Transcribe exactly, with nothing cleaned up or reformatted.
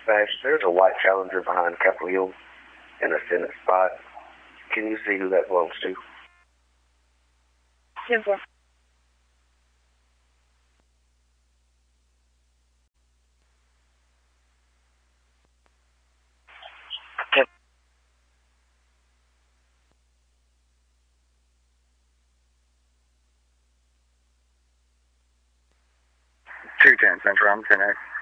dispatch. There's a white Challenger behind Capitol Hill in a Senate spot. Can you see who that belongs to? ten four. two ten Central, I'm ten eight.